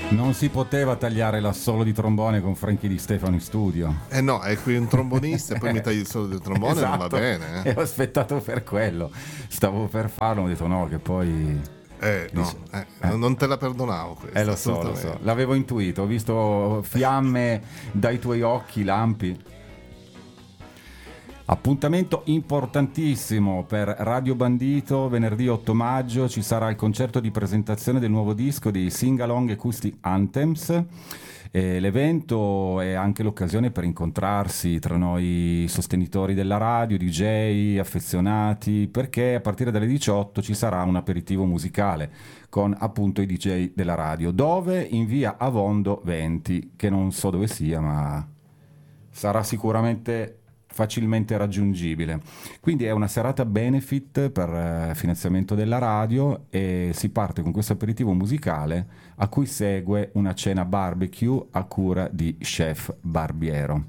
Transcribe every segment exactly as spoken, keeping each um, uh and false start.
Non si poteva tagliare l'assolo di trombone con Frankie Di Stefano in studio. Eh no, è qui un trombonista e poi mi tagli il solo del trombone, esatto. Non va bene. Eh. E ho aspettato per quello. Stavo per farlo, ho detto no, che poi... Eh, no, eh, eh. non te la perdonavo questa, eh lo so, lo so, l'avevo intuito, ho visto fiamme dai tuoi occhi, lampi. Appuntamento importantissimo per Radio Bandito, venerdì otto maggio ci sarà il concerto di presentazione del nuovo disco di Sing Along Acoustic Anthems. E l'evento è anche l'occasione per incontrarsi tra noi sostenitori della radio, D J, affezionati, perché a partire dalle diciotto ci sarà un aperitivo musicale con appunto i D J della radio, dove in via Avondo venti, che non so dove sia, ma sarà sicuramente facilmente raggiungibile. Quindi è una serata benefit per eh, finanziamento della radio e si parte con questo aperitivo musicale a cui segue una cena barbecue a cura di Chef Barbiero.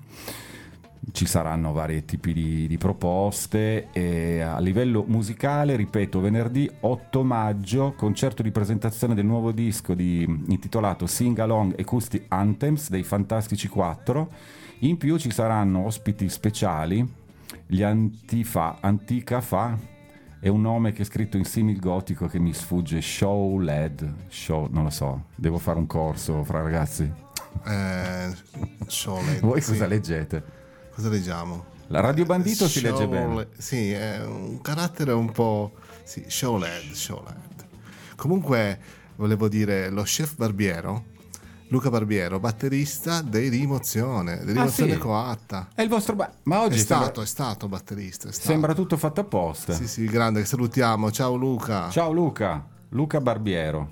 Ci saranno vari tipi di, di proposte e a livello musicale, ripeto, venerdì otto maggio, concerto di presentazione del nuovo disco di, intitolato Sing Along Acoustic Anthems dei Fantastici quattro. In più ci saranno ospiti speciali, gli Antifa, Antica Fa, è un nome che è scritto in simil gotico che mi sfugge, Show Led, Show, non lo so, devo fare un corso fra ragazzi. Eh, show led, Voi sì. Cosa leggete? Cosa leggiamo? La Radio Bandito eh, si legge bene. Le- sì, è un carattere un po'... Sì, show led, show led. Comunque, volevo dire, lo chef Barbiero... Luca Barbiero, batterista dei Rimozione, dei Rimozione ah, sì. Coatta. È il vostro ba- ma oggi è sembra... stato, è stato batterista. È stato. Sembra tutto fatto apposta. Sì, sì, grande, salutiamo. Ciao Luca. Ciao Luca, Luca Barbiero.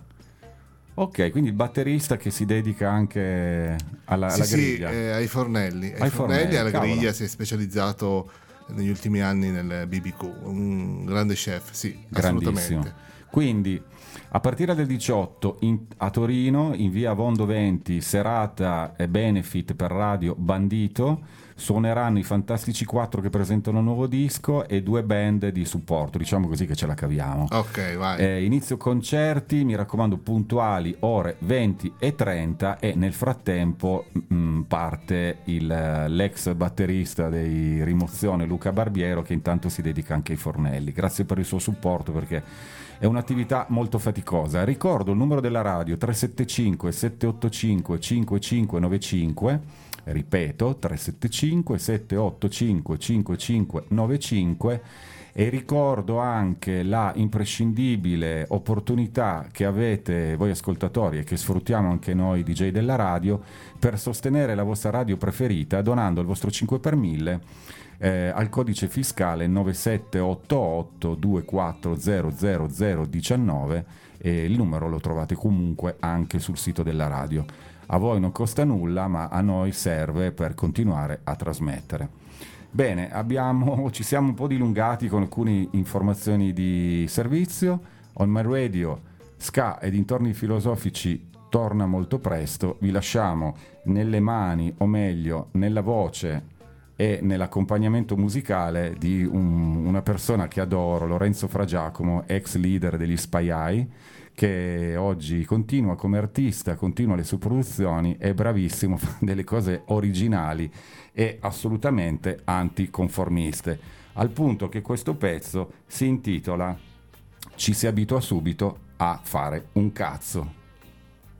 Ok, quindi il batterista che si dedica anche alla, alla sì, griglia. Sì, eh, ai fornelli. Ai, ai fornelli, fornelli alla cavolo. griglia si è specializzato negli ultimi anni nel B B Q. Un grande chef, sì, assolutamente. Quindi a partire del diciotto in, a Torino, in via Avondo venti, serata e benefit per Radio Bandito, suoneranno i Fantastici quattro che presentano un nuovo disco e due band di supporto, diciamo così che ce la caviamo. Ok, vai. Eh, inizio concerti, mi raccomando puntuali, ore venti e trenta e nel frattempo mh, parte il, l'ex batterista dei Rimozione Luca Barbiero che intanto si dedica anche ai fornelli. Grazie per il suo supporto perché è un'attività molto faticosa. Ricordo il numero della radio tre sette cinque sette otto cinque cinque cinque nove cinque, ripeto tre sette cinque sette otto cinque cinque cinque nove cinque, e ricordo anche la imprescindibile opportunità che avete voi ascoltatori e che sfruttiamo anche noi D J della radio per sostenere la vostra radio preferita donando il vostro cinque per mille Eh, al codice fiscale nove sette otto otto due quattro zero zero zero uno nove e il numero lo trovate comunque anche sul sito della radio. A voi non costa nulla, ma a noi serve per continuare a trasmettere. Bene, abbiamo, ci siamo un po' dilungati con alcune informazioni di servizio. On My Radio, Ska e dintorni filosofici torna molto presto. Vi lasciamo nelle mani, o meglio, nella voce e nell'accompagnamento musicale di un, una persona che adoro, Lorenzo Fragiacomo, ex leader degli Spy Eye, che oggi continua come artista, continua le sue produzioni, è bravissimo, fa delle cose originali e assolutamente anticonformiste, al punto che questo pezzo si intitola Ci si abitua subito a fare un cazzo.